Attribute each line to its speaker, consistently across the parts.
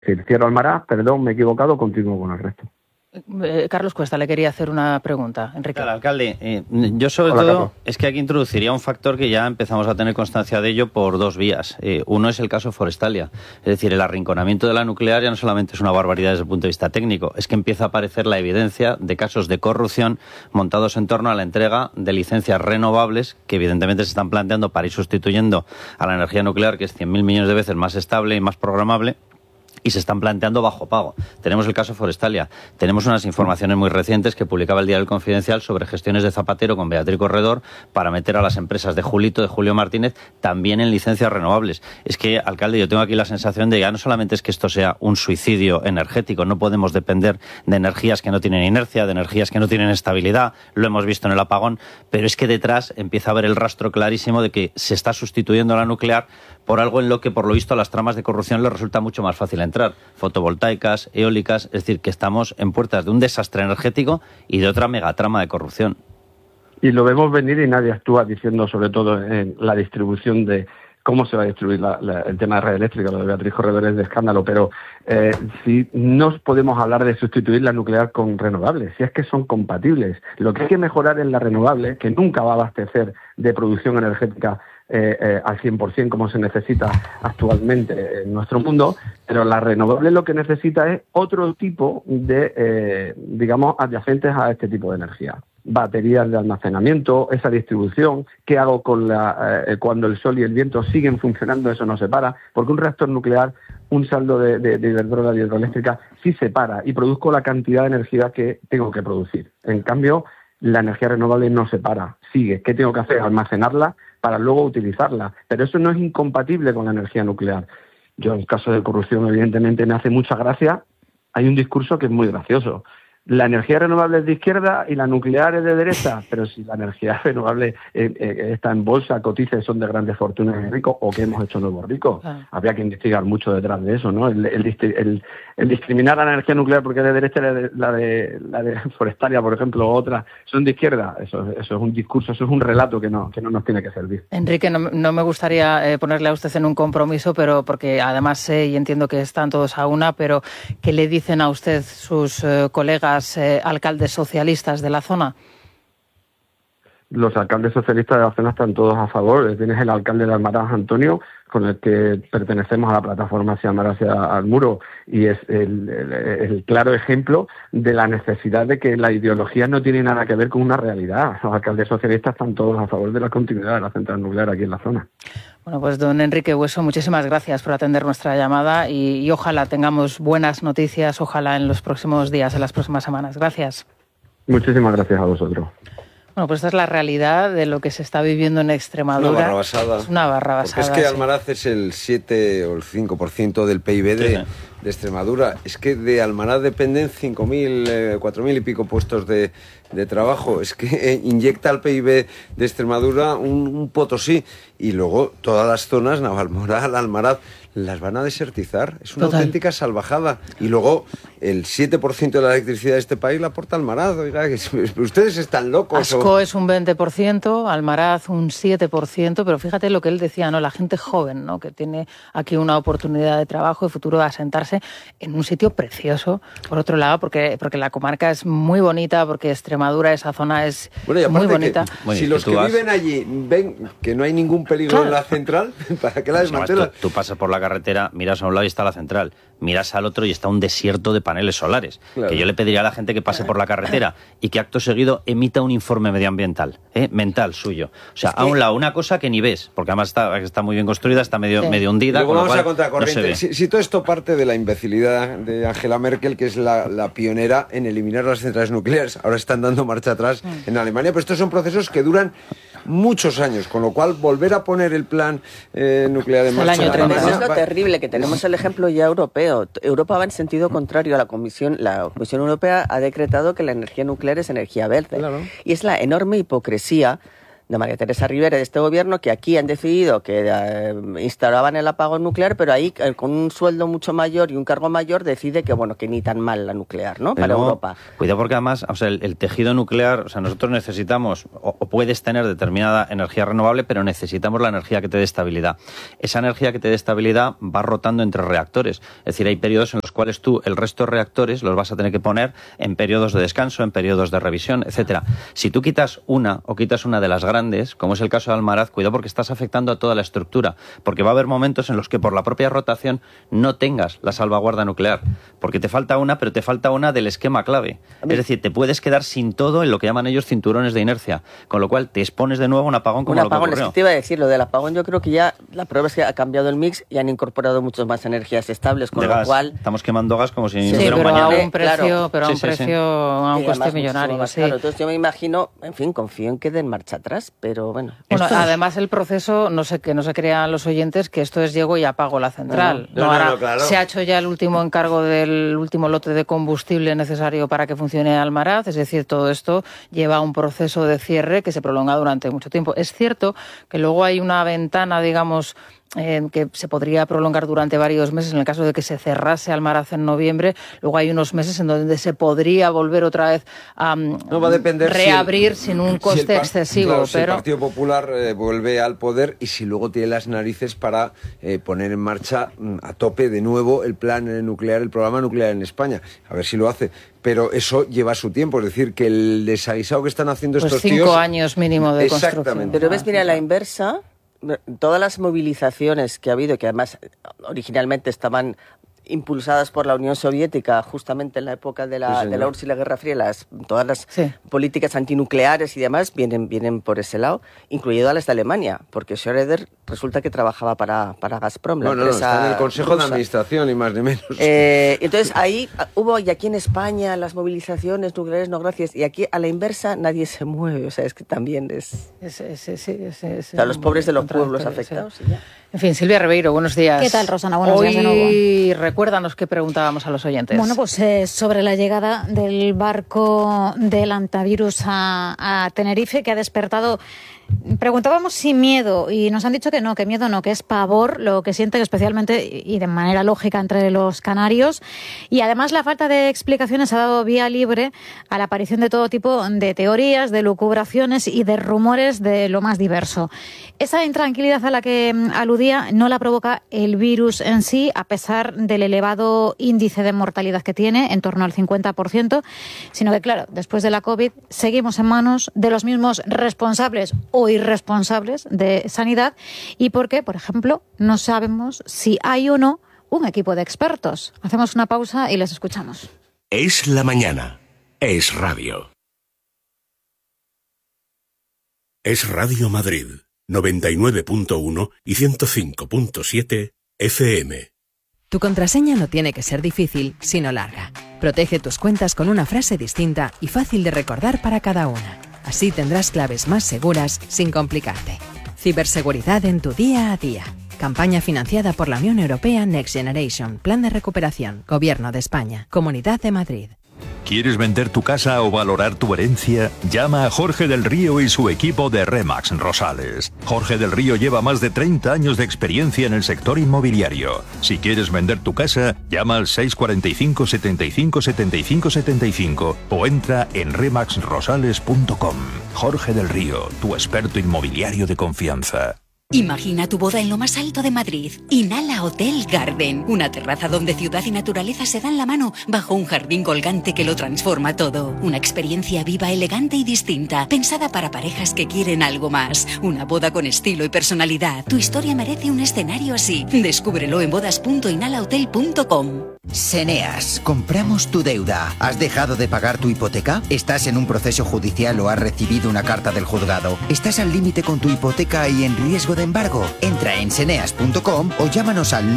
Speaker 1: Si cierro Almaraz, perdón, me he equivocado, continúo con el resto.
Speaker 2: Carlos Cuesta le quería hacer una pregunta. Enrique.
Speaker 3: Claro, alcalde, yo sobre todo Carlos. Es que aquí introduciría un factor que ya empezamos a tener constancia de ello por dos vías. Uno es el caso Forestalia. Es decir, el arrinconamiento de la nuclear ya no solamente es una barbaridad desde el punto de vista técnico, es que empieza a aparecer la evidencia de casos de corrupción montados en torno a la entrega de licencias renovables que evidentemente se están planteando para ir sustituyendo a la energía nuclear, que es 100.000 millones de veces más estable y más programable, y se están planteando bajo pago. Tenemos el caso Forestalia. Tenemos unas informaciones muy recientes que publicaba el Diario El Confidencial sobre gestiones de Zapatero con Beatriz Corredor para meter a las empresas de Julito, de Julio Martínez, también en licencias renovables. Es que, alcalde, yo tengo aquí la sensación de que ya no solamente es que esto sea un suicidio energético, no podemos depender de energías que no tienen inercia, de energías que no tienen estabilidad, lo hemos visto en el apagón, pero es que detrás empieza a haber el rastro clarísimo de que se está sustituyendo la nuclear por algo en lo que, por lo visto, a las tramas de corrupción les resulta mucho más fácil entrar. Fotovoltaicas, eólicas, es decir, que estamos en puertas de un desastre energético y de otra megatrama de corrupción.
Speaker 1: Y lo vemos venir y nadie actúa diciendo, sobre todo en la distribución de cómo se va a distribuir el tema de red eléctrica. Lo de Beatriz Corredor es de escándalo, pero si no podemos hablar de sustituir la nuclear con renovables, si es que son compatibles. Lo que hay que mejorar es la renovable, que nunca va a abastecer de producción energética al 100% como se necesita actualmente en nuestro mundo, pero la renovable lo que necesita es otro tipo de, digamos, adyacentes a este tipo de energía. Baterías de almacenamiento, esa distribución, qué hago con cuando el sol y el viento siguen funcionando, eso no se para, porque un reactor nuclear, un saldo de Iberdrola y hidroeléctrica sí se para y produzco la cantidad de energía que tengo que producir. En cambio, la energía renovable no se para, sigue. ¿Qué tengo que hacer? Almacenarla para luego utilizarla. Pero eso no es incompatible con la energía nuclear. Yo, en caso de corrupción, evidentemente me hace mucha gracia. Hay un discurso que es muy gracioso. La energía renovable es de izquierda y la nuclear es de derecha, pero si la energía renovable está en bolsa, cotiza y son de grandes fortunas y ricos, o que hemos hecho nuevos ricos, habría que investigar mucho detrás de eso, ¿no? El discriminar a la energía nuclear porque es de derecha, la de Forestalia, por ejemplo, o otra, son de izquierda, eso es un discurso, eso es un relato que no nos tiene que servir.
Speaker 2: Enrique, no me gustaría ponerle a usted en un compromiso, pero porque además sé y entiendo que están todos a una, pero ¿qué le dicen a usted sus colegas alcaldes socialistas de la zona?
Speaker 1: Los alcaldes socialistas de la zona están todos a favor. Tienes el alcalde de Almaraz, Antonio, con el que pertenecemos a la plataforma Hacia Almaraz al Muro, y es el claro ejemplo de la necesidad de que la ideología no tiene nada que ver con una realidad. Los alcaldes socialistas están todos a favor de la continuidad de la central nuclear aquí en la zona.
Speaker 2: Bueno, pues don Enrique Bueso, muchísimas gracias por atender nuestra llamada y ojalá tengamos buenas noticias, ojalá en los próximos días, en las próximas semanas. Gracias.
Speaker 1: Muchísimas gracias a vosotros.
Speaker 2: Bueno, pues esta es la realidad de lo que se está viviendo en Extremadura.
Speaker 4: Una barrabasada.
Speaker 2: Es una barrabasada.
Speaker 4: Porque es que Almaraz es el 7 o el 5% del PIB de Extremadura. Es que de Almaraz dependen 5.000, 4.000 y pico puestos de trabajo. Es que inyecta al PIB de Extremadura un Potosí. Y luego todas las zonas, Navalmoral, Almaraz, las van a desertizar. Es una auténtica salvajada. Y luego el 7% de la electricidad de este país la aporta Almaraz. Oiga, que ustedes están locos.
Speaker 2: Asco es un 20%, Almaraz un 7%, pero fíjate lo que él decía, ¿no? La gente joven, ¿no? Que tiene aquí una oportunidad de trabajo y futuro de asentarse en un sitio precioso, por otro lado, porque la comarca es muy bonita, porque Extremadura, esa zona es muy bonita.
Speaker 4: Si los que viven allí ven que no hay ningún peligro en la central, ¿para qué la desmantelan?
Speaker 3: Tú pasas por la carretera, miras a un lado y está la central, miras al otro y está un desierto de paneles solares. Claro. Que yo le pediría a la gente que pase por la carretera y que acto seguido emita un informe medioambiental, mental suyo. O sea, a un lado una cosa que ni ves, porque además está muy bien construida, está medio hundida.
Speaker 4: Luego vamos a contracorriente. No si todo esto parte de la imbecilidad de Angela Merkel, que es la pionera en eliminar las centrales nucleares. Ahora están dando marcha atrás en Alemania, pero estos son procesos que duran muchos años, con lo cual volver a poner el plan nuclear en marcha.
Speaker 5: Es lo terrible, que tenemos el ejemplo ya europeo. Europa va en sentido contrario a la Comisión. La Comisión Europea ha decretado que la energía nuclear es energía verde. Claro. Y es la enorme hipocresía de María Teresa Rivera, de este gobierno, que aquí han decidido que instauraban el apagón nuclear, pero ahí con un sueldo mucho mayor y un cargo mayor decide que, bueno, que ni tan mal la nuclear, ¿no? Para Europa.
Speaker 3: Cuidado porque además, o sea, el tejido nuclear, o sea, nosotros necesitamos, o puedes tener determinada energía renovable, pero necesitamos la energía que te dé estabilidad. Esa energía que te dé estabilidad va rotando entre reactores. Es decir, hay periodos en los cuales tú el resto de reactores los vas a tener que poner en periodos de descanso, en periodos de revisión, etcétera. Si tú quitas una de las grandes, como es el caso de Almaraz, cuidado porque estás afectando a toda la estructura, porque va a haber momentos en los que por la propia rotación no tengas la salvaguarda nuclear, porque te falta una, pero te falta una del esquema clave. Es decir, te puedes quedar sin todo en lo que llaman ellos cinturones de inercia, con lo cual te expones de nuevo a un apagón como lo que ocurrió.
Speaker 5: Es que te iba a decir, lo del apagón yo creo que ya la prueba es que ha cambiado el mix y han incorporado muchas más energías estables, con lo cual...
Speaker 3: Estamos quemando gas como si no
Speaker 2: hubiera un mañana. A un precio,
Speaker 5: claro.
Speaker 2: A un coste millonario. Sí.
Speaker 5: Claro, entonces yo me imagino, en fin, confío en que den marcha atrás, pero bueno.
Speaker 2: Además el proceso, que no se crean los oyentes que esto es llego y apago la central.
Speaker 4: Claro.
Speaker 2: Se ha hecho ya el último encargo del último lote de combustible necesario para que funcione Almaraz, es decir, todo esto lleva un proceso de cierre que se prolonga durante mucho tiempo. Es cierto que luego hay una ventana, digamos, que se podría prolongar durante varios meses en el caso de que se cerrase Almaraz en noviembre. Luego hay unos meses en donde se podría volver otra vez a reabrir sin un coste excesivo.
Speaker 4: Claro,
Speaker 2: pero
Speaker 4: si el Partido Popular vuelve al poder y si luego tiene las narices para poner en marcha a tope de nuevo el plan nuclear, el programa nuclear en España. A ver si lo hace. Pero eso lleva su tiempo, es decir, que el desaguisado que están haciendo estos
Speaker 2: 5 años mínimo de construcción.
Speaker 5: Pero ves, mira, la inversa, todas las movilizaciones que ha habido, que además originalmente estaban impulsadas por la Unión Soviética justamente en la época de la URSS y la Guerra Fría, todas las políticas antinucleares y demás vienen por ese lado, incluido las de Alemania, porque Schröder resulta que trabajaba para Gazprom, la empresa
Speaker 4: está en el Consejo
Speaker 5: rusa.
Speaker 4: de Administración, y más ni menos.
Speaker 5: Entonces ahí hubo, y aquí en España, las movilizaciones nucleares, no gracias, y aquí a la inversa nadie se mueve, o sea, es que también es... o sea, los pobres de los pueblos afectados. Sí.
Speaker 2: En fin, Silvia Ribeiro, buenos días.
Speaker 6: ¿Qué tal, Rosana? Buenos días de nuevo.
Speaker 2: Y recuérdanos qué preguntábamos a los oyentes.
Speaker 6: Bueno, pues sobre la llegada del barco del antivirus a Tenerife, que ha despertado... Preguntábamos si miedo, y nos han dicho que no, que miedo no, que es pavor lo que sienten especialmente y de manera lógica entre los canarios. Y además la falta de explicaciones ha dado vía libre a la aparición de todo tipo de teorías, de lucubraciones y de rumores de lo más diverso. Esa intranquilidad a la que aludía no la provoca el virus en sí, a pesar del elevado índice de mortalidad que tiene, en torno al 50%, sino que, claro, después de la COVID seguimos en manos de los mismos responsables o irresponsables de sanidad y porque, por ejemplo, no sabemos si hay o no un equipo de expertos. Hacemos una pausa y les escuchamos.
Speaker 7: Es la mañana. Es radio. Es Radio Madrid, 99.1 y 105.7 FM.
Speaker 8: Tu contraseña no tiene que ser difícil, sino larga. Protege tus cuentas con una frase distinta y fácil de recordar para cada una. Así tendrás claves más seguras sin complicarte. Ciberseguridad en tu día a día. Campaña financiada por la Unión Europea Next Generation. Plan de recuperación. Gobierno de España. Comunidad de Madrid.
Speaker 9: ¿Quieres vender tu casa o valorar tu herencia? Llama a Jorge del Río y su equipo de RE/MAX Rosales. Jorge del Río lleva más de 30 años de experiencia en el sector inmobiliario. Si quieres vender tu casa, llama al 645 75 75 75 o entra en remaxrosales.com. Jorge del Río, tu experto inmobiliario de confianza.
Speaker 10: Imagina tu boda en lo más alto de Madrid. Inhala Hotel Garden, una terraza donde ciudad y naturaleza se dan la mano bajo un jardín colgante que lo transforma todo. Una experiencia viva, elegante y distinta, pensada para parejas que quieren algo más. Una boda con estilo y personalidad. Tu historia merece un escenario así. Descúbrelo en bodas.inhalahotel.com.
Speaker 11: Seneas, compramos tu deuda. ¿Has dejado de pagar tu hipoteca? ¿Estás en un proceso judicial o has recibido una carta del juzgado? ¿Estás al límite con tu hipoteca y en riesgo de embargo? Entra en seneas.com o llámanos al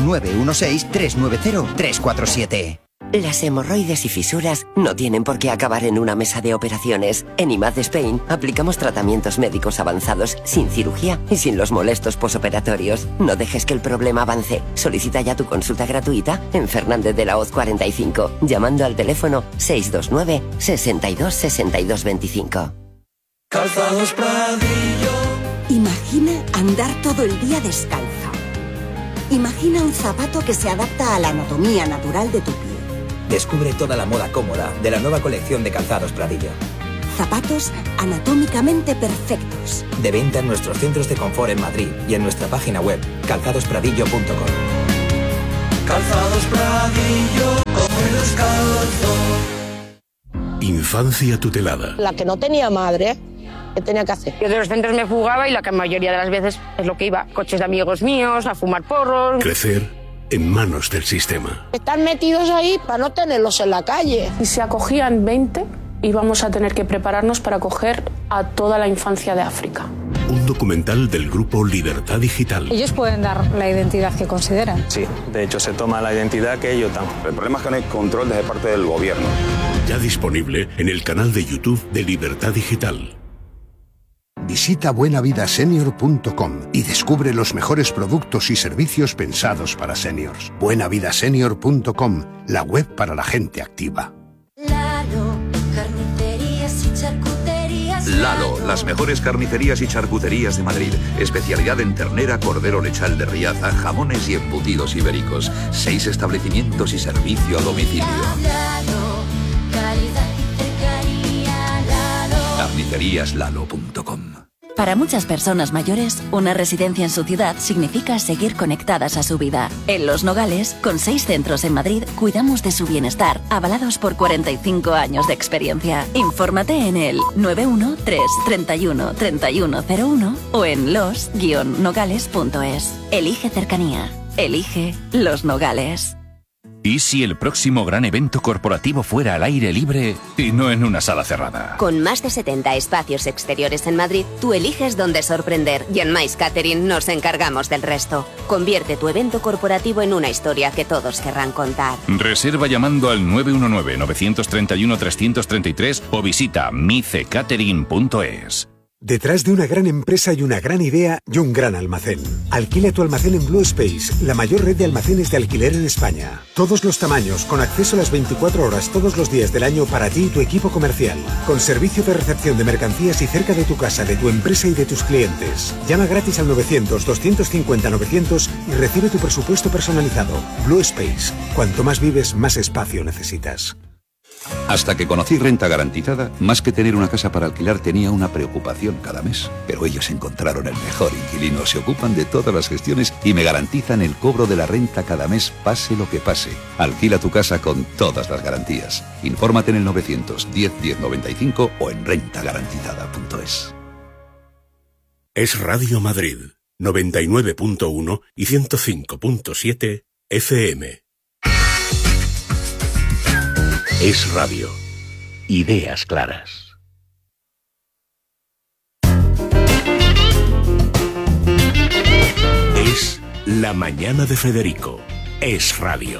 Speaker 11: 916-390-347.
Speaker 12: Las hemorroides y fisuras no tienen por qué acabar en una mesa de operaciones. En IMAD Spain aplicamos tratamientos médicos avanzados sin cirugía y sin los molestos posoperatorios. No dejes que el problema avance. Solicita ya tu consulta gratuita en Fernández de la Hoz 45, llamando al teléfono 629 62 62 25.
Speaker 13: Calzados Pradillo. Imagina andar todo el día descalza. Imagina un zapato que se adapta a la anatomía natural de tu pie.
Speaker 14: Descubre toda la moda cómoda de la nueva colección de Calzados Pradillo.
Speaker 13: Zapatos anatómicamente perfectos.
Speaker 14: De venta en nuestros centros de confort en Madrid y en nuestra página web, calzadospradillo.com.
Speaker 15: Calzados Pradillo, como descalzo.
Speaker 7: Infancia tutelada.
Speaker 16: La que no tenía madre, ¿qué tenía que hacer? Yo de los centros me fugaba y la mayoría de las veces es lo que iba. Coches de amigos míos, a fumar porros.
Speaker 7: Crecer en manos del sistema.
Speaker 16: Están metidos ahí para no tenerlos en la calle.
Speaker 17: Si se acogían 20, íbamos a tener que prepararnos para acoger a toda la infancia de África.
Speaker 7: Un documental del grupo Libertad Digital.
Speaker 18: Ellos pueden dar la identidad que consideran.
Speaker 19: Sí, de hecho se toma la identidad que ellos dan.
Speaker 20: El problema es que no hay control desde parte del gobierno.
Speaker 7: Ya disponible en el canal de YouTube de Libertad Digital.
Speaker 21: Visita buenavidasenior.com y descubre los mejores productos y servicios pensados para seniors. Buenavidasenior.com, la web para la gente activa.
Speaker 22: Lalo, carnicerías y charcuterías.
Speaker 23: Lalo, las mejores carnicerías y charcuterías de Madrid. Especialidad en ternera, cordero lechal de Riaza, jamones y embutidos ibéricos. 6 establecimientos y servicio a domicilio.
Speaker 22: Lalo, calidad y cercanía. Lalo.
Speaker 23: Carniceríaslalo.com.
Speaker 24: Para muchas personas mayores, una residencia en su ciudad significa seguir conectadas a su vida. En Los Nogales, con 6 centros en Madrid, cuidamos de su bienestar, avalados por 45 años de experiencia. Infórmate en el 913 31 3101 o en los-nogales.es. Elige cercanía. Elige Los Nogales.
Speaker 25: ¿Y si el próximo gran evento corporativo fuera al aire libre y no en una sala cerrada?
Speaker 26: Con más de 70 espacios exteriores en Madrid, tú eliges dónde sorprender y en Mais Catering nos encargamos del resto. Convierte tu evento corporativo en una historia que todos querrán contar.
Speaker 25: Reserva llamando al 919-931-333 o visita micecatering.es.
Speaker 27: Detrás de una gran empresa y una gran idea y un gran almacén. Alquila tu almacén en Blue Space, la mayor red de almacenes de alquiler en España. Todos los tamaños, con acceso a las 24 horas todos los días del año para ti y tu equipo comercial. Con servicio de recepción de mercancías y cerca de tu casa, de tu empresa y de tus clientes. Llama gratis al 900-250-900 y recibe tu presupuesto personalizado. Blue Space. Cuanto más vives, más espacio necesitas.
Speaker 23: Hasta que conocí Renta Garantizada, más que tener una casa para alquilar tenía una preocupación cada mes. Pero ellos encontraron el mejor inquilino, se ocupan de todas las gestiones y me garantizan el cobro de la renta cada mes, pase lo que pase. Alquila tu casa con todas las garantías. Infórmate en el 910-1095 o en rentagarantizada.es.
Speaker 7: Es Radio Madrid, 99.1 y 105.7 FM. Es radio. Ideas claras. Es La Mañana de Federico. Es radio.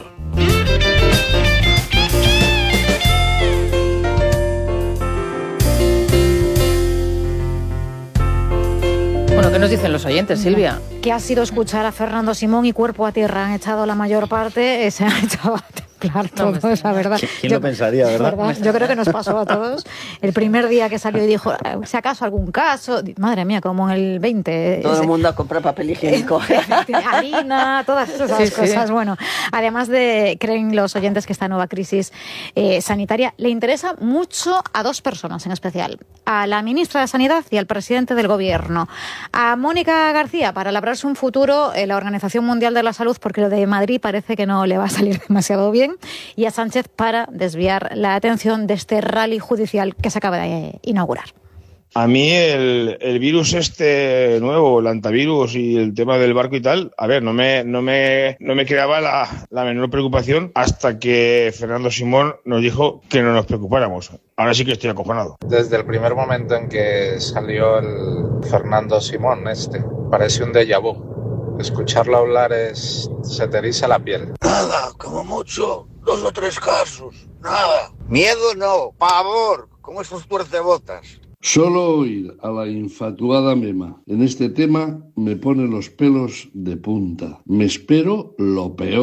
Speaker 2: Bueno, ¿qué nos dicen los oyentes, Silvia?
Speaker 6: Que ha sido escuchar a Fernando Simón y cuerpo a tierra. Han echado la mayor parte, se han echado a temblar todos, la verdad.
Speaker 3: ¿Quién lo pensaría, verdad?
Speaker 6: Yo creo que nos pasó a todos. El primer día que salió y dijo, si acaso algún caso, madre mía, como en el 20.
Speaker 5: Todo el mundo a comprar papel higiénico.
Speaker 6: Harina, todas esas cosas. Bueno, además de, creen los oyentes que esta nueva crisis sanitaria le interesa mucho a 2 personas en especial. A la ministra de Sanidad y al presidente del Gobierno. A Mónica García, para labrarse un futuro en la Organización Mundial de la Salud, porque lo de Madrid parece que no le va a salir demasiado bien. Y a Sánchez para desviar la atención de este rally judicial que se acaba de inaugurar.
Speaker 28: A mí el virus este nuevo, el antivirus y el tema del barco y tal, a ver, no me creaba la menor preocupación hasta que Fernando Simón nos dijo que no nos preocupáramos. Ahora sí que estoy acojonado.
Speaker 29: Desde el primer momento en que salió el Fernando Simón parece un déjà vu. Escucharlo hablar se te eriza la piel.
Speaker 30: Nada, como mucho, 2 o 3 casos, nada. Miedo no, pavor, como esos tuercebotas.
Speaker 31: Solo oír a la infatuada Mema en este tema me pone los pelos de punta. Me espero lo peor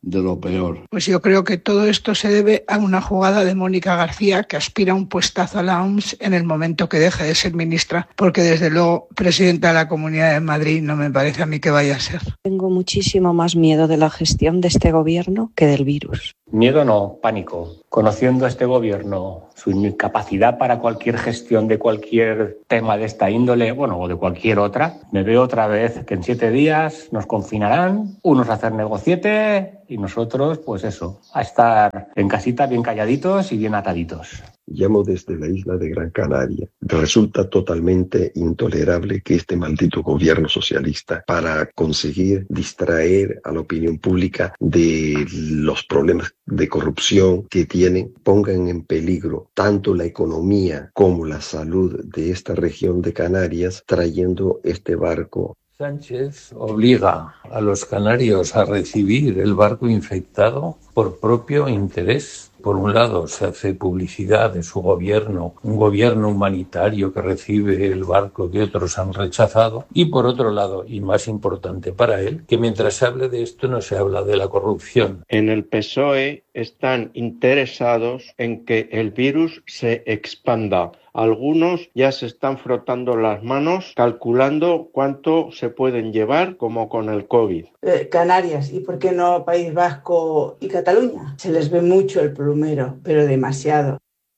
Speaker 31: de lo peor.
Speaker 1: Pues yo creo que todo esto se debe a una jugada de Mónica García, que aspira a un puestazo a la OMS en el momento que deje de ser ministra, porque desde luego presidenta de la Comunidad de Madrid no me parece a mí que vaya a ser.
Speaker 4: Tengo muchísimo más miedo de la gestión de este gobierno que del virus.
Speaker 8: Miedo no, pánico. Conociendo a este gobierno, su incapacidad para cualquier gestión de cualquier tema de esta índole, o de cualquier otra, me veo otra vez que en 7 días nos confinarán, unos a hacer negociete y nosotros, pues eso, a estar en casita bien calladitos y bien ataditos.
Speaker 9: Llamo desde la isla de Gran Canaria. Resulta totalmente intolerable que este maldito gobierno socialista, para conseguir distraer a la opinión pública de los problemas de corrupción que tienen, pongan en peligro tanto la economía como la salud de esta región de Canarias, trayendo este barco.
Speaker 31: Sánchez obliga a los canarios a recibir el barco infectado por propio interés. Por un lado, se hace publicidad de su gobierno, un gobierno humanitario que recibe el barco que otros han rechazado. Y por otro lado, y más importante para él, que mientras se hable de esto no se habla de la corrupción.
Speaker 10: En el PSOE están interesados en que el virus se expanda. Algunos ya se están frotando las manos calculando cuánto se pueden llevar, como con el COVID.
Speaker 11: Canarias, ¿y por qué no País Vasco y Cataluña? Se les ve mucho el plumero, pero demasiado.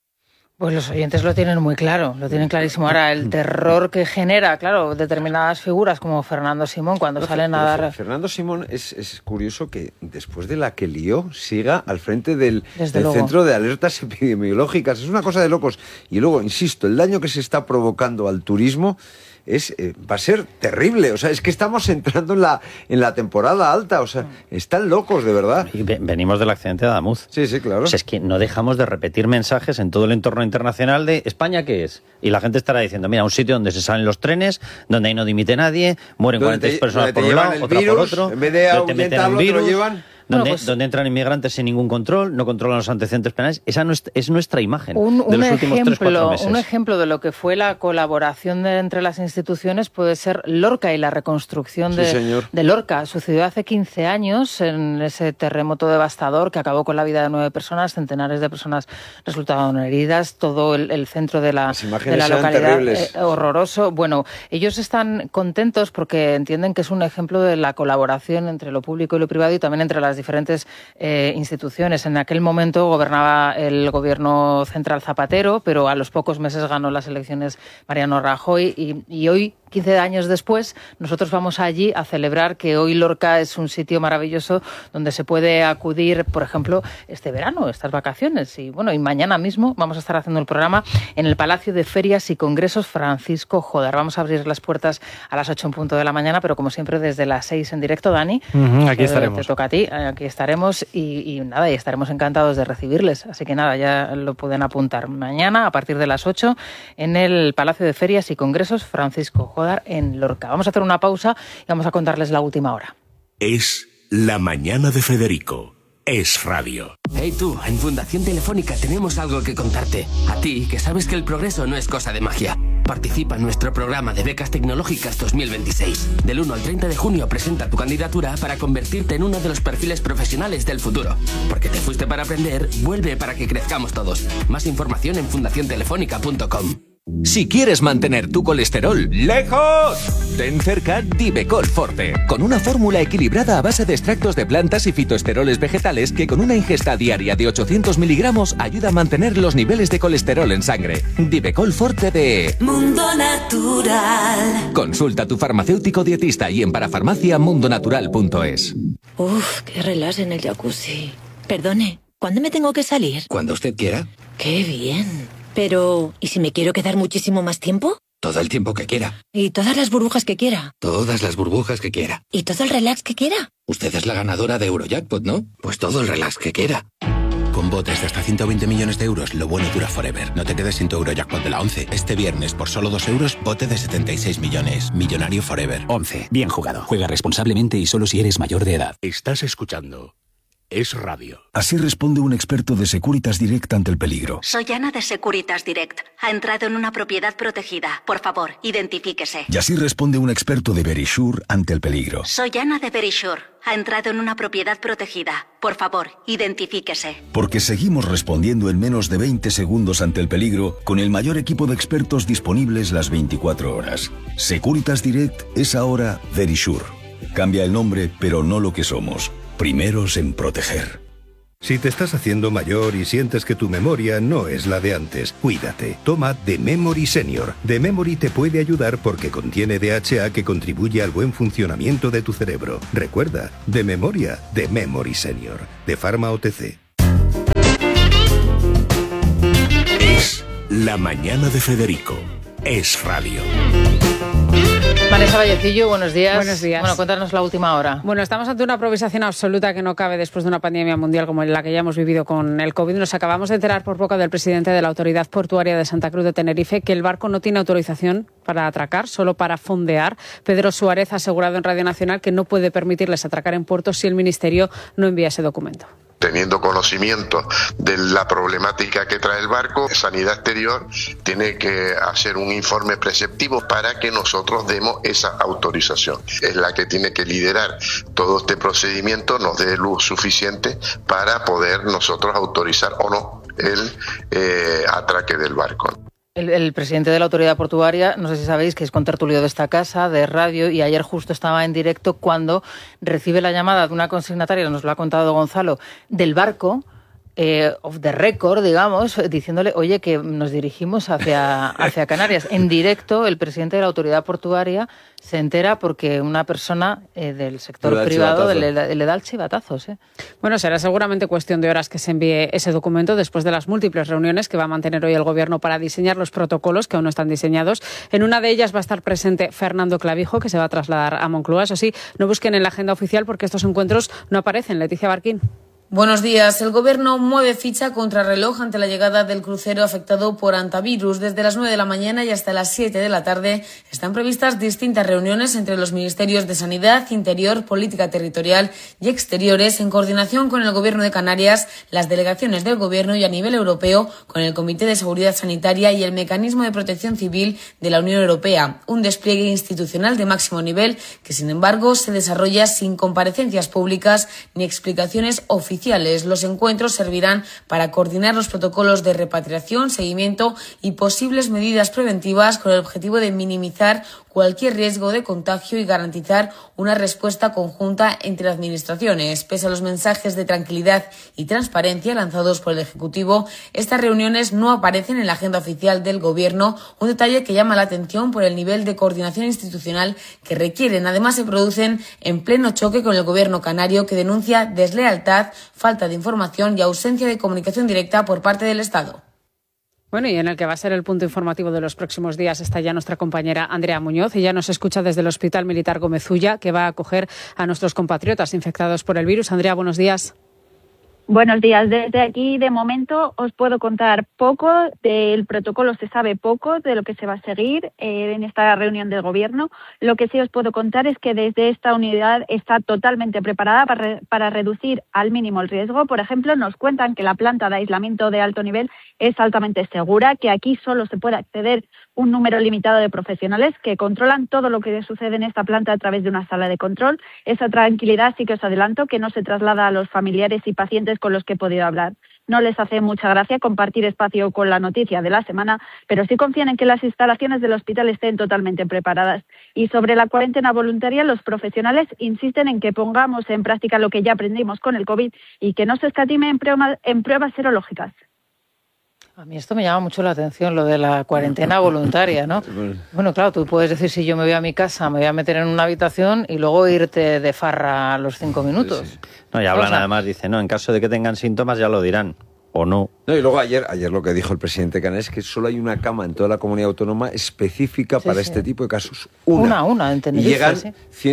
Speaker 2: Pues los oyentes lo tienen muy claro, lo tienen clarísimo. Ahora, el terror que genera, claro, determinadas figuras como Fernando Simón cuando salen a dar...
Speaker 12: Fernando Simón es curioso que después de la que lió siga al frente del Centro de Alertas Epidemiológicas. Es una cosa de locos. Y luego, insisto, el daño que se está provocando al turismo va a ser terrible. O sea, es que estamos entrando en la temporada alta. O sea, están locos, de verdad.
Speaker 3: Y venimos del accidente de Adamuz.
Speaker 12: Sí, claro.
Speaker 3: O sea, es que no dejamos de repetir mensajes en todo el entorno internacional de ¿España qué es? Y la gente estará diciendo, mira, un sitio donde se salen los trenes, donde ahí no dimite nadie, mueren 46 personas por un lado, otra por otro,
Speaker 12: en vez de ahuyentarlo, te lo llevan...
Speaker 3: Donde entran inmigrantes sin ningún control, no controlan los antecedentes penales. Esa es nuestra imagen de los últimos 3-4 meses.
Speaker 2: Un ejemplo de lo que fue la colaboración entre las instituciones puede ser Lorca y la reconstrucción de Lorca. Sucedió hace 15 años en ese terremoto devastador que acabó con la vida de 9 personas, centenares de personas resultaron heridas, todo el centro de la localidad horroroso. Bueno, ellos están contentos porque entienden que es un ejemplo de la colaboración entre lo público y lo privado y también entre las diferentes instituciones. En aquel momento gobernaba el gobierno central Zapatero, pero a los pocos meses ganó las elecciones Mariano Rajoy y hoy, 15 años después, nosotros vamos allí a celebrar que hoy Lorca es un sitio maravilloso donde se puede acudir, por ejemplo, este verano, estas vacaciones. Y mañana mismo vamos a estar haciendo el programa en el Palacio de Ferias y Congresos Francisco Jódar. Vamos a abrir las puertas a las 8 en punto de la mañana, pero como siempre desde las 6 en directo, Dani.
Speaker 13: Aquí estaremos.
Speaker 2: Te toca a ti, aquí estaremos y estaremos encantados de recibirles. Así que ya lo pueden apuntar. Mañana, a partir de las 8, en el Palacio de Ferias y Congresos Francisco Jódar en Lorca. Vamos a hacer una pausa y vamos a contarles la última hora.
Speaker 7: Es La Mañana de Federico. Es radio.
Speaker 14: Hey tú, en Fundación Telefónica tenemos algo que contarte. A ti, que sabes que el progreso no es cosa de magia. Participa en nuestro programa de becas tecnológicas 2026. Del 1 al 30 de junio presenta tu candidatura para convertirte en uno de los perfiles profesionales del futuro. Porque te fuiste para aprender, vuelve para que crezcamos todos. Más información en fundaciontelefónica.com.
Speaker 15: Si quieres mantener tu colesterol lejos, ten cerca Divecol Forte, con una fórmula equilibrada a base de extractos de plantas y fitoesteroles vegetales que con una ingesta diaria de 800 miligramos ayuda a mantener los niveles de colesterol en sangre. Divecol Forte de
Speaker 22: Mundo Natural.
Speaker 15: Consulta a tu farmacéutico dietista y en parafarmacia mundonatural.es.
Speaker 22: Uf, qué relax en el jacuzzi. Perdone, ¿cuándo me tengo que salir?
Speaker 15: Cuando usted quiera.
Speaker 22: Qué bien. Pero, ¿y si me quiero quedar muchísimo más tiempo?
Speaker 15: Todo el tiempo que quiera.
Speaker 22: ¿Y todas las burbujas que quiera?
Speaker 15: Todas las burbujas que quiera.
Speaker 22: ¿Y todo el relax que quiera?
Speaker 15: Usted es la ganadora de Eurojackpot, ¿no? Pues todo el relax que quiera.
Speaker 16: Con botes de hasta 120 millones de euros, lo bueno dura forever. No te quedes sin tu Eurojackpot de la 11. Este viernes, por solo 2 euros, bote de 76 millones. Millonario forever.
Speaker 32: 11. Bien jugado. Juega responsablemente y solo si eres mayor de edad.
Speaker 7: Estás escuchando es radio.
Speaker 13: Así responde un experto de Securitas Direct ante el peligro.
Speaker 17: Soy Ana de Securitas Direct. Ha entrado en una propiedad protegida. Por favor, identifíquese.
Speaker 13: Y así responde un experto de Verisure ante el peligro.
Speaker 17: Soy Ana de Verisure. Ha entrado en una propiedad protegida. Por favor, identifíquese.
Speaker 13: Porque seguimos respondiendo en menos de 20 segundos ante el peligro con el mayor equipo de expertos disponibles las 24 horas. Securitas Direct es ahora Verisure. Cambia el nombre, pero no lo que somos. Primeros en proteger.
Speaker 18: Si te estás haciendo mayor y sientes que tu memoria no es la de antes, cuídate. Toma The Memory Senior. The Memory te puede ayudar porque contiene DHA que contribuye al buen funcionamiento de tu cerebro. Recuerda, de memoria, The Memory Senior. De Pharma OTC.
Speaker 7: Es La Mañana de Federico. Es radio.
Speaker 2: Vanessa Vallecillo, buenos días.
Speaker 19: Buenos días.
Speaker 2: Bueno, cuéntanos la última hora.
Speaker 19: Bueno, estamos ante una improvisación absoluta que no cabe después de una pandemia mundial como la que ya hemos vivido con el COVID. Nos acabamos de enterar por boca del presidente de la Autoridad Portuaria de Santa Cruz de Tenerife que el barco no tiene autorización para atracar, solo para fondear. Pedro Suárez ha asegurado en Radio Nacional que no puede permitirles atracar en puertos si el Ministerio no envía ese documento.
Speaker 20: Teniendo conocimiento de la problemática que trae el barco, Sanidad Exterior tiene que hacer un informe preceptivo para que nosotros demos esa autorización. Es la que tiene que liderar todo este procedimiento, nos dé luz suficiente para poder nosotros autorizar o no el atraque del barco.
Speaker 2: El presidente de la Autoridad Portuaria, no sé si sabéis que es contertulio de esta casa, de radio, y ayer justo estaba en directo cuando recibe la llamada de una consignataria, nos lo ha contado Gonzalo, del barco, off the record, digamos, diciéndole, oye, que nos dirigimos hacia Canarias. En directo, el presidente de la Autoridad Portuaria se entera porque una persona del sector privado le da el chivatazos.
Speaker 19: Bueno, será seguramente cuestión de horas que se envíe ese documento después de las múltiples reuniones que va a mantener hoy el Gobierno para diseñar los protocolos que aún no están diseñados. En una de ellas va a estar presente Fernando Clavijo, que se va a trasladar a Moncloa. Eso sí, no busquen en la agenda oficial porque estos encuentros no aparecen. Leticia Barquín.
Speaker 21: Buenos días. El Gobierno mueve ficha contrarreloj ante la llegada del crucero afectado por hantavirus. Desde las 9 de la mañana y hasta las 7 de la tarde están previstas distintas reuniones entre los ministerios de Sanidad, Interior, Política Territorial y Exteriores, en coordinación con el Gobierno de Canarias, las delegaciones del Gobierno y a nivel europeo con el Comité de Seguridad Sanitaria y el Mecanismo de Protección Civil de la Unión Europea. Un despliegue institucional de máximo nivel que, sin embargo, se desarrolla sin comparecencias públicas ni explicaciones oficiales. Los encuentros servirán para coordinar los protocolos de repatriación, seguimiento y posibles medidas preventivas con el objetivo de minimizar cualquier riesgo de contagio y garantizar una respuesta conjunta entre administraciones. Pese a los mensajes de tranquilidad y transparencia lanzados por el Ejecutivo, estas reuniones no aparecen en la agenda oficial del Gobierno, un detalle que llama la atención por el nivel de coordinación institucional que requieren. Además, se producen en pleno choque con el Gobierno canario, que denuncia deslealtad, falta de información y ausencia de comunicación directa por parte del Estado.
Speaker 19: Bueno, y en el que va a ser el punto informativo de los próximos días está ya nuestra compañera Andrea Muñoz. Ella nos escucha desde el Hospital Militar Gómez Ulla, que va a acoger a nuestros compatriotas infectados por el virus. Andrea, buenos días.
Speaker 23: Buenos días. Desde aquí, de momento, os puedo contar poco. Del protocolo se sabe poco de lo que se va a seguir en esta reunión del Gobierno. Lo que sí os puedo contar es que desde esta unidad está totalmente preparada para reducir al mínimo el riesgo. Por ejemplo, nos cuentan que la planta de aislamiento de alto nivel es altamente segura, que aquí solo se puede acceder un número limitado de profesionales que controlan todo lo que sucede en esta planta a través de una sala de control. Esa tranquilidad sí que os adelanto que no se traslada a los familiares y pacientes con los que he podido hablar. No les hace mucha gracia compartir espacio con la noticia de la semana, pero sí confían en que las instalaciones del hospital estén totalmente preparadas. Y sobre la cuarentena voluntaria, los profesionales insisten en que pongamos en práctica lo que ya aprendimos con el COVID y que no se escatime en pruebas serológicas.
Speaker 2: A mí esto me llama mucho la atención, lo de la cuarentena voluntaria, ¿no? Bueno, claro, tú puedes decir, si yo me voy a mi casa, me voy a meter en una habitación y luego irte de farra a los 5 minutos.
Speaker 3: Sí. No, y hablan además, dice, no, en caso de que tengan síntomas ya lo dirán, o no.
Speaker 12: No, y luego ayer lo que dijo el presidente Canales es que solo hay una cama en toda la comunidad autónoma específica para este tipo de casos. Una
Speaker 2: en Tenerife.
Speaker 12: Y llegan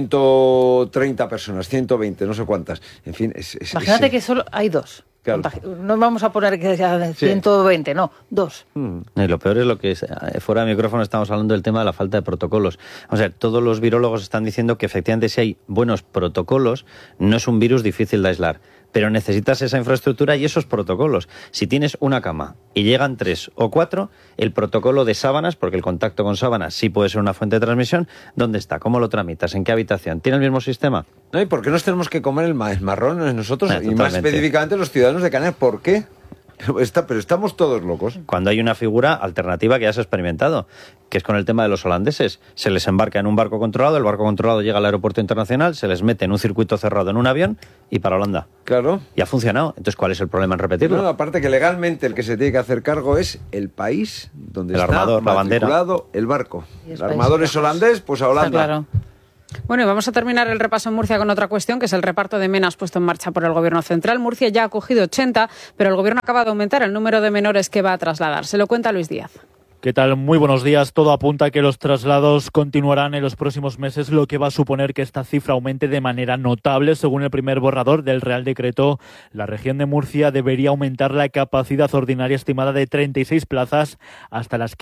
Speaker 12: 130 personas, 120, no sé cuántas. En fin,
Speaker 2: imagínate que solo hay 2. Claro. No vamos a poner que sea 120, no, 2.
Speaker 3: Y lo peor es lo que es, fuera de micrófono estamos hablando del tema de la falta de protocolos. O sea, todos los virólogos están diciendo que efectivamente si hay buenos protocolos, no es un virus difícil de aislar. pero necesitas esa infraestructura y esos protocolos. Si tienes una cama y llegan 3 o 4, el protocolo de sábanas, porque el contacto con sábanas sí puede ser una fuente de transmisión, ¿dónde está? ¿Cómo lo tramitas? ¿En qué habitación? ¿Tiene el mismo sistema?
Speaker 12: No, ¿y por qué nos tenemos que comer el marrón nosotros? Y más
Speaker 3: Totalmente.
Speaker 12: específicamente los ciudadanos de Canarias. ¿Por qué? Pero estamos todos locos.
Speaker 3: Cuando hay una figura alternativa que ya se ha experimentado, que es con el tema de los holandeses. Se les embarca en un barco controlado, el barco controlado llega al aeropuerto internacional, se les mete en un circuito cerrado en un avión y para Holanda.
Speaker 12: Claro.
Speaker 3: Y ha funcionado. Entonces, ¿cuál es el problema en repetirlo?
Speaker 12: No, aparte que legalmente el que se tiene que hacer cargo es el país donde
Speaker 3: el
Speaker 12: está
Speaker 3: armador, la bandera,
Speaker 12: el barco. El armador es holandés, pues a Holanda.
Speaker 19: Está claro. Bueno, y vamos a terminar el repaso en Murcia con otra cuestión, que es el reparto de menas puesto en marcha por el Gobierno central. Murcia ya ha acogido 80, pero el Gobierno acaba de aumentar el número de menores que va a trasladar. Se lo cuenta Luis Díaz.
Speaker 1: ¿Qué tal? Muy buenos días. Todo apunta a que los traslados continuarán en los próximos meses, lo que va a suponer que esta cifra aumente de manera notable. Según el primer borrador del Real Decreto, la región de Murcia debería aumentar la capacidad ordinaria estimada de 36 plazas hasta las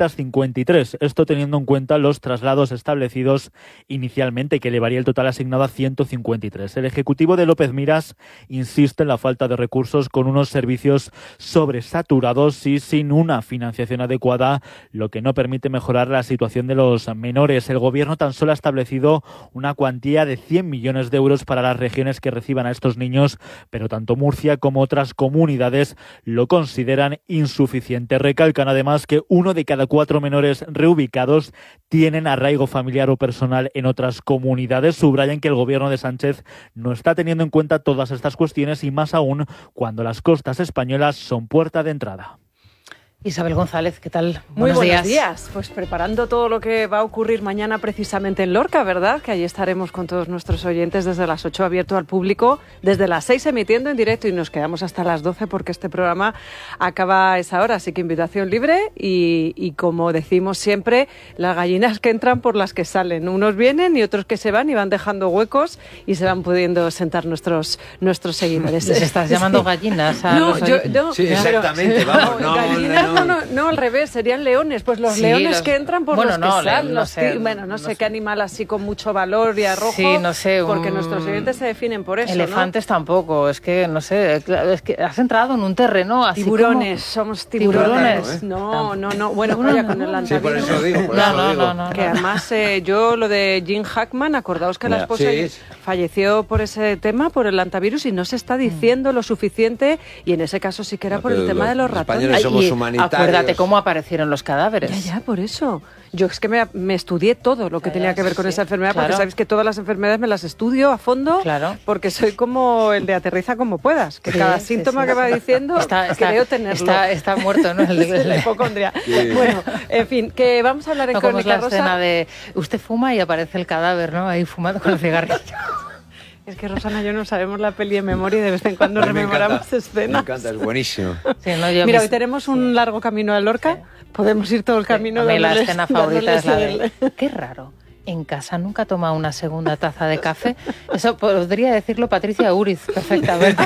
Speaker 1: 553. Esto teniendo en cuenta los traslados establecidos inicialmente, que elevaría el total asignado a 153. El Ejecutivo de López Miras insiste en la falta de recursos, con unos servicios sobresaturados y sin una financiación adecuada, lo que no permite mejorar la situación de los menores. El Gobierno tan solo ha establecido una cuantía de 100 millones de euros para las regiones que reciban a estos niños, pero tanto Murcia como otras comunidades lo consideran insuficiente. Recalcan además que 1 de cada 4 menores reubicados tienen arraigo familiar o personal en otras comunidades. Subrayan que el Gobierno de Sánchez no está teniendo en cuenta todas estas cuestiones, y más aún cuando las costas españolas son puerta de entrada.
Speaker 2: Isabel González, ¿qué tal?
Speaker 4: Muy buenos días. Pues preparando todo lo que va a ocurrir mañana precisamente en Lorca, ¿verdad? Que allí estaremos con todos nuestros oyentes desde las 8 abierto al público, desde las 6 emitiendo en directo, y nos quedamos hasta las 12 porque este programa acaba a esa hora. Así que invitación libre y como decimos siempre, las gallinas que entran por las que salen. Unos vienen y otros que se van y van dejando huecos y se van pudiendo sentar nuestros seguidores.
Speaker 2: ¿Les estás llamando gallinas a
Speaker 4: no,
Speaker 2: los
Speaker 4: no,
Speaker 12: sí, exactamente, vamos.
Speaker 4: No, al revés, serían leones. Pues los leones que entran por los que salen. No sé qué animal así con mucho valor y arrojo.
Speaker 2: Sí, no sé.
Speaker 4: Porque nuestros oyentes se definen por eso,
Speaker 2: elefantes tampoco. Es que, no sé, es que has entrado en un terreno así
Speaker 4: tiburones,
Speaker 2: como...
Speaker 4: somos tiburones.
Speaker 2: ¿no?
Speaker 4: No. Bueno, vaya con el antavirus.
Speaker 12: Sí, por eso digo.
Speaker 4: Que además, yo lo de Jim Hackman, acordaos que la esposa falleció por ese tema, por el antavirus, y no se está diciendo lo suficiente, y en ese caso sí que era por el tema de los ratones.
Speaker 12: Españoles somos humanitarios.
Speaker 2: Acuérdate cómo aparecieron los cadáveres.
Speaker 4: Ya, por eso. Yo es que me estudié todo lo que tenía que ver con esa enfermedad, porque sabéis que todas las enfermedades me las estudio a fondo, porque soy como el de aterriza como puedas, que cada síntoma que va diciendo creo tenerlo.
Speaker 2: Está muerto, ¿no?
Speaker 4: La hipocondria. Bueno, en fin, que vamos a hablar en Crónica
Speaker 2: Rosa.
Speaker 4: Como
Speaker 2: es la escena de usted fuma y aparece el cadáver, ¿no? Ahí fumando con el cigarrillo.
Speaker 4: Es que Rosana y yo no sabemos la peli de memoria y de vez en cuando rememoramos escenas.
Speaker 12: Me encanta, es buenísimo.
Speaker 2: Sí,
Speaker 4: Mira, hoy tenemos un largo camino a Lorca. Podemos ir todo el camino.
Speaker 2: La escena favorita es la de... Qué raro. En casa nunca ha tomado una segunda taza de café. Eso podría decirlo Patricia Uriz perfectamente.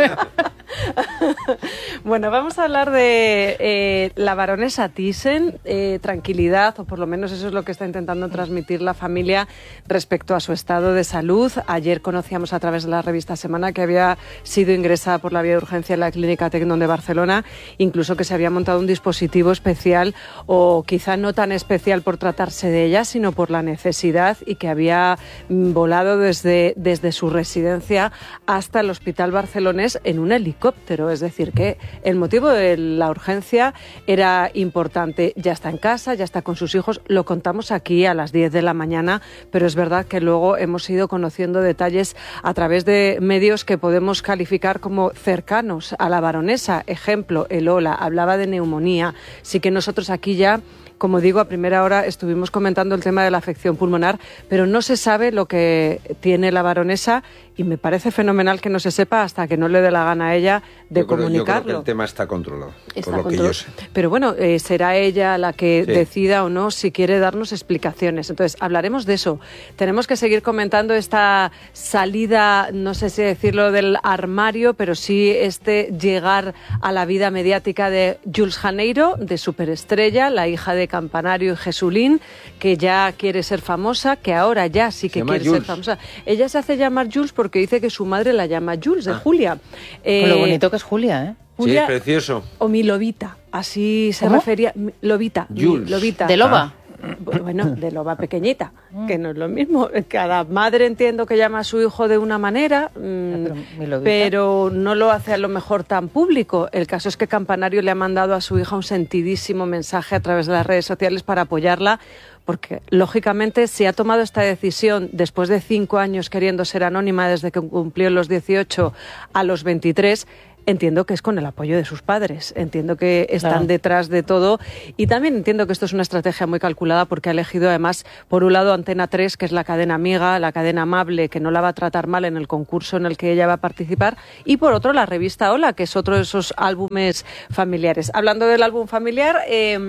Speaker 4: Bueno, vamos a hablar de la baronesa Thyssen, tranquilidad, o por lo menos eso es lo que está intentando transmitir la familia respecto a su estado de salud. Ayer conocíamos a través de la revista Semana que había sido ingresada por la vía de urgencia en la Clínica Tecnon de Barcelona, incluso que se había montado un dispositivo especial, o quizá no tan especial por tratarse de ella, sino por la necesidad, y que había volado desde su residencia hasta el hospital barcelonés en un helicóptero. Es decir, que el motivo de la urgencia era importante. Ya está en casa, ya está con sus hijos. Lo contamos aquí a las 10 de la mañana, pero es verdad que luego hemos ido conociendo detalles a través de medios que podemos calificar como cercanos a la baronesa. Ejemplo, el Ola hablaba de neumonía. Sí que nosotros aquí ya, como digo, a primera hora estuvimos comentando el tema de la afección pulmonar, pero no se sabe lo que tiene la baronesa, y me parece fenomenal que no se sepa hasta que no le dé la gana a ella de comunicarlo.
Speaker 12: Yo creo que el tema está controlado, por lo que yo sé.
Speaker 4: Pero bueno, será ella la que decida o no si quiere darnos explicaciones. Entonces, hablaremos de eso. Tenemos que seguir comentando esta salida, no sé si decirlo del armario, pero sí llegar a la vida mediática de Jules Janeiro, de superestrella, la hija de Campanario y Jesulín, que ya quiere ser famosa, que ahora ya sí que quiere ser famosa. Ella se hace llamar Jules porque dice que su madre la llama Jules, de Julia.
Speaker 2: Con lo bonito que es Julia, ¿eh?
Speaker 4: Julia,
Speaker 12: sí, es precioso.
Speaker 4: O mi lobita, así se refería. Lobita,
Speaker 12: Jules.
Speaker 4: Lobita.
Speaker 2: ¿De loba?
Speaker 4: Bueno, de loba pequeñita, que no es lo mismo. Cada madre entiendo que llama a su hijo de una manera, pero no lo hace a lo mejor tan público. El caso es que Campanario le ha mandado a su hija un sentidísimo mensaje a través de las redes sociales para apoyarla, porque lógicamente si ha tomado esta decisión después de 5 años queriendo ser anónima, desde que cumplió los 18 a los 23, entiendo que es con el apoyo de sus padres, entiendo que están detrás de todo, y también entiendo que esto es una estrategia muy calculada porque ha elegido además, por un lado, Antena 3, que es la cadena amiga, la cadena amable, que no la va a tratar mal en el concurso en el que ella va a participar, y por otro, la revista Hola, que es otro de esos álbumes familiares. Hablando del álbum familiar,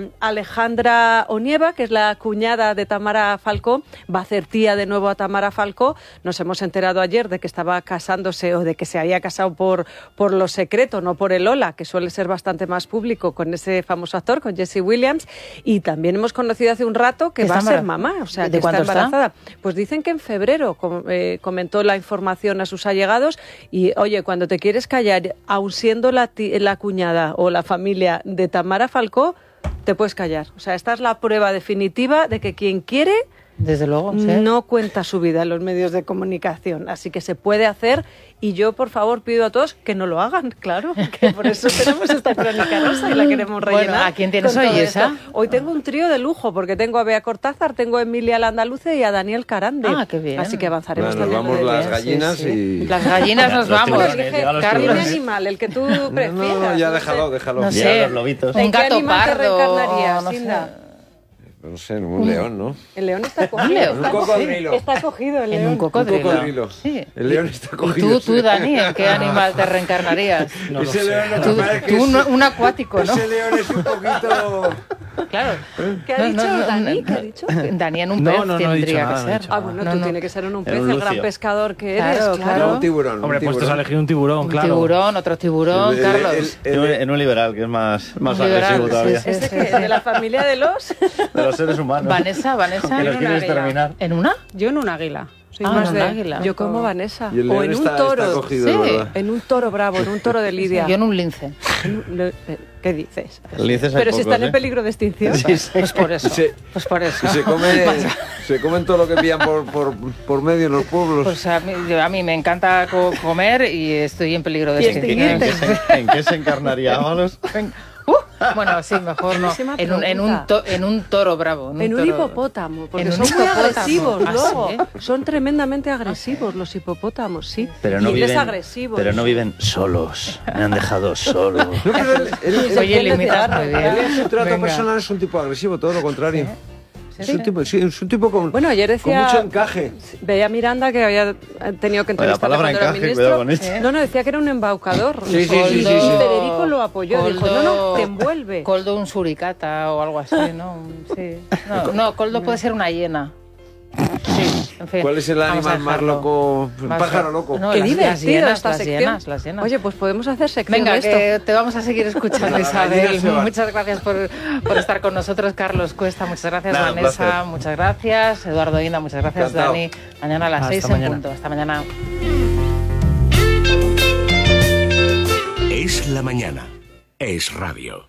Speaker 4: Alejandra Onieva, que es la cuñada de Tamara Falcó, va a hacer tía de nuevo a Tamara Falcó. Nos hemos enterado ayer de que estaba casándose o de que se había casado por los secreto, no por el Hola, que suele ser bastante más público, con ese famoso actor, con Jesse Williams, y también hemos conocido hace un rato que va a ser mamá, o sea, que está embarazada. Pues dicen que en febrero comentó la información a sus allegados, y oye, cuando te quieres callar, aun siendo la cuñada o la familia de Tamara Falcó, te puedes callar. O sea, esta es la prueba definitiva de que quien quiere,
Speaker 2: desde luego,
Speaker 4: no cuenta su vida en los medios de comunicación, así que se puede hacer, y yo por favor pido a todos que no lo hagan, claro, que por eso tenemos esta crónica rosa y la queremos rellenar.
Speaker 2: Bueno, ¿a quién tienes hoy, esa?
Speaker 4: Hoy tengo un trío de lujo, porque tengo a Bea Cortázar, tengo a Emilia Landaluce y a Daniel Carande.
Speaker 2: Ah, qué bien.
Speaker 4: Así que avanzaremos.
Speaker 12: Bueno, nos vamos las gallinas y...
Speaker 2: Las gallinas nos vamos.
Speaker 4: Carlos, ¿qué animal? El que tú prefieras.
Speaker 12: No, ya déjalo.
Speaker 2: No sé,
Speaker 3: los lobitos.
Speaker 2: Un gato
Speaker 4: ¿En qué animal te
Speaker 2: pardo,
Speaker 4: reencarnarías,
Speaker 2: no sé.
Speaker 4: Sinda?
Speaker 12: No sé, un león, ¿no?
Speaker 4: El león está cogido.
Speaker 12: Un cocodrilo.
Speaker 4: Está cogido el león.
Speaker 2: En un cocodrilo.
Speaker 12: Sí. El león está cogido.
Speaker 2: ¿Y tú, Dani, en qué animal te reencarnarías?
Speaker 12: No ese león no
Speaker 2: tú un acuático, ¿no?
Speaker 12: Ese león es un poquito...
Speaker 2: Claro.
Speaker 4: ¿Qué ha dicho Dani? ¿Qué ha dicho?
Speaker 2: Dani en un pez tendría que ser.
Speaker 4: Bueno, tú tienes que ser en un pez, el gran pescador que eres.
Speaker 2: Claro.
Speaker 12: Un tiburón.
Speaker 1: Hombre, pues te has elegido un tiburón, claro.
Speaker 2: Un tiburón, otro tiburón, Carlos.
Speaker 3: En un liberal, que es más agresivo todavía.
Speaker 4: ¿Es de la familia de los
Speaker 3: seres humanos.
Speaker 2: Vanessa.
Speaker 3: Que los quieres terminar.
Speaker 2: ¿En una?
Speaker 19: Yo en un águila.
Speaker 4: Soy más de águila. Yo como Vanessa.
Speaker 12: O en un toro.
Speaker 4: En un toro bravo, en un toro de Lidia.
Speaker 2: Yo en un lince.
Speaker 4: ¿Qué dices?
Speaker 3: Pero
Speaker 4: si están en peligro de extinción.
Speaker 2: Pues por eso. Pues por eso.
Speaker 12: Se comen todo lo que pillan por medio en los pueblos.
Speaker 2: Pues a mí me encanta comer y estoy en peligro de extinción.
Speaker 3: ¿En qué se encarnaría Ábalos?
Speaker 2: Bueno, sí, mejor no. En un toro bravo.
Speaker 4: En un hipopótamo, porque son muy agresivos luego. Son tremendamente agresivos los hipopótamos, sí.
Speaker 3: Pero no viven solos. Me han dejado solo.
Speaker 2: Oye, limitas muy bien.
Speaker 12: Su trato personal es un tipo agresivo, todo lo contrario. Es un tipo con,
Speaker 4: ayer decía,
Speaker 12: con mucho encaje.
Speaker 4: Veía a Miranda que había tenido que entrevistarle cuando era ministro. No, decía que era un embaucador.
Speaker 12: Sí.
Speaker 4: Federico lo apoyó, dijo, no, te envuelve.
Speaker 2: Coldo un suricata o algo así, ¿no? Sí. No, Coldo puede ser una hiena. Sí, en fin.
Speaker 12: ¿Cuál es el animal más loco? El pájaro loco.
Speaker 2: No,
Speaker 4: qué divertido esta
Speaker 2: sección.
Speaker 4: Las hienas. Oye, pues podemos hacer sección
Speaker 2: de
Speaker 4: esto.
Speaker 2: Que te vamos a seguir escuchando, Isabel. Muchas gracias por estar con nosotros. Carlos Cuesta, muchas gracias. Vanessa, muchas gracias. Eduardo Inda, muchas gracias. Encantado. Dani, mañana a las 6 en punto. Hasta mañana.
Speaker 7: Es la mañana. Es radio.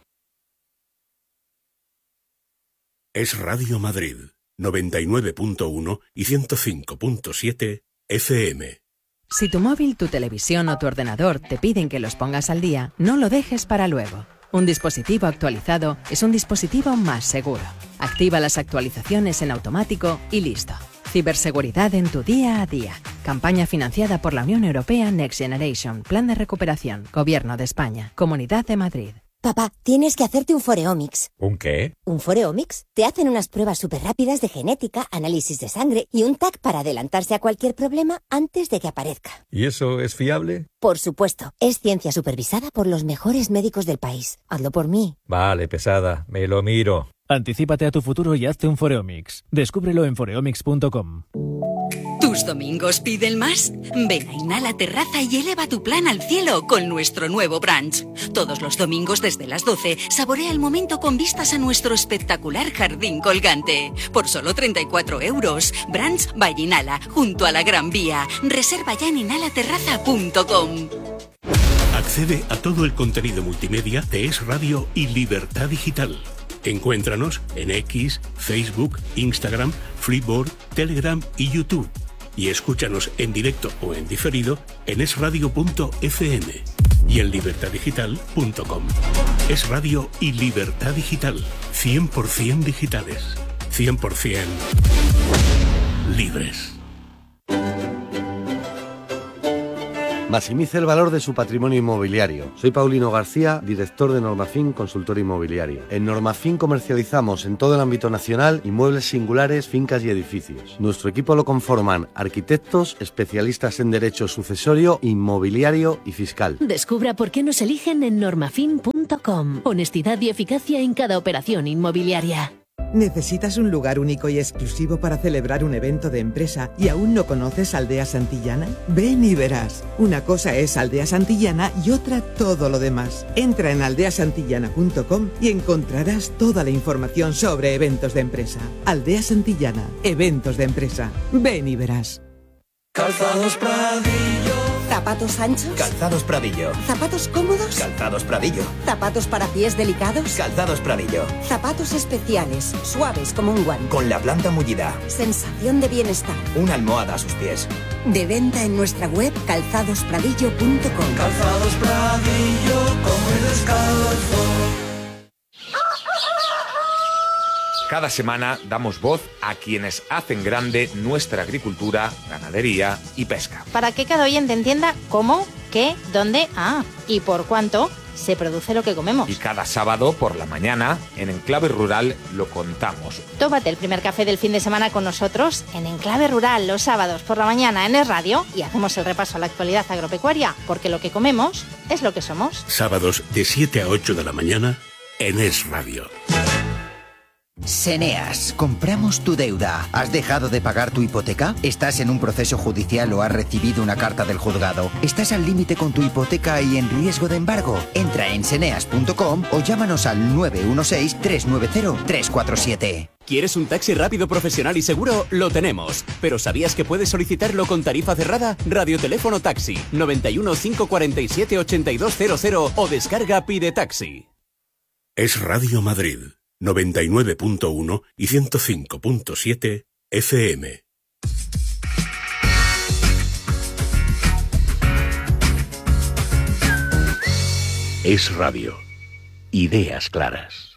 Speaker 7: Es Radio Madrid. 99.1 y 105.7 FM.
Speaker 5: Si tu móvil, tu televisión o tu ordenador te piden que los pongas al día, no lo dejes para luego. Un dispositivo actualizado es un dispositivo más seguro. Activa las actualizaciones en automático y listo. Ciberseguridad en tu día a día. Campaña financiada por la Unión Europea Next Generation. Plan de recuperación. Gobierno de España. Comunidad de Madrid.
Speaker 6: Papá, tienes que hacerte un Foreomics.
Speaker 8: ¿Un qué?
Speaker 6: ¿Un Foreomics? Te hacen unas pruebas súper rápidas de genética, análisis de sangre y un TAC para adelantarse a cualquier problema antes de que aparezca.
Speaker 8: ¿Y eso es fiable?
Speaker 6: Por supuesto. Es ciencia supervisada por los mejores médicos del país. Hazlo por mí.
Speaker 8: Vale, pesada. Me lo miro.
Speaker 1: Anticípate a tu futuro y hazte un Foreomics. Descúbrelo en foreomics.com.
Speaker 9: Tu ¿Tus domingos piden más? Ven a Inhala Terraza y eleva tu plan al cielo con nuestro nuevo brunch. Todos los domingos desde las 12, saborea el momento con vistas a nuestro espectacular jardín colgante. Por solo 34 €. Brunch by Inhala, junto a la Gran Vía. Reserva ya en inhalaterraza.com.
Speaker 7: Accede a todo el contenido multimedia de Es Radio y Libertad Digital. Encuéntranos en X, Facebook, Instagram, Flipboard, Telegram y YouTube. Y escúchanos en directo o en diferido en esradio.fm y en libertaddigital.com. Es Radio y Libertad Digital. 100% digitales. 100% libres.
Speaker 10: Maximice el valor de su patrimonio inmobiliario. Soy Paulino García, director de Normafin Consultor Inmobiliario. En Normafin comercializamos en todo el ámbito nacional inmuebles singulares, fincas y edificios. Nuestro equipo lo conforman arquitectos, especialistas en derecho sucesorio, inmobiliario y fiscal.
Speaker 11: Descubra por qué nos eligen en normafin.com. Honestidad y eficacia en cada operación inmobiliaria.
Speaker 24: ¿Necesitas un lugar único y exclusivo para celebrar un evento de empresa y aún no conoces Aldea Santillana? Ven y verás. Una cosa es Aldea Santillana y otra todo lo demás. Entra en aldeasantillana.com y encontrarás toda la información sobre eventos de empresa. Aldea Santillana, eventos de empresa. Ven y verás.
Speaker 25: Calzados Pradillo.
Speaker 26: ¿Zapatos anchos?
Speaker 25: Calzados Pradillo.
Speaker 26: ¿Zapatos cómodos?
Speaker 25: Calzados Pradillo.
Speaker 26: ¿Zapatos para pies delicados?
Speaker 25: Calzados Pradillo.
Speaker 26: Zapatos especiales, suaves como un guante.
Speaker 25: Con la planta mullida.
Speaker 26: Sensación de bienestar.
Speaker 25: Una almohada a sus pies.
Speaker 26: De venta en nuestra web calzadospradillo.com.
Speaker 25: Calzados Pradillo, come descalzo.
Speaker 27: Cada semana damos voz a quienes hacen grande nuestra agricultura, ganadería y pesca.
Speaker 28: Para que cada oyente entienda cómo, qué, dónde, y por cuánto se produce lo que comemos.
Speaker 27: Y cada sábado por la mañana, en Enclave Rural, lo contamos.
Speaker 28: Tómate el primer café del fin de semana con nosotros en Enclave Rural los sábados por la mañana en Es Radio y hacemos el repaso a la actualidad agropecuaria, porque lo que comemos es lo que somos.
Speaker 7: Sábados de 7 a 8 de la mañana en Es Radio.
Speaker 29: Seneas, compramos tu deuda. ¿Has dejado de pagar tu hipoteca? ¿Estás en un proceso judicial o has recibido una carta del juzgado? ¿Estás al límite con tu hipoteca y en riesgo de embargo? Entra en seneas.com o llámanos al 916-390-347.
Speaker 30: ¿Quieres un taxi rápido, profesional y seguro? Lo tenemos. ¿Pero sabías que puedes solicitarlo con tarifa cerrada? Radioteléfono Taxi 91 547 8200 o descarga Pide Taxi.
Speaker 7: Es Radio Madrid 99.1 y 105.7 FM. Es Radio. Ideas claras.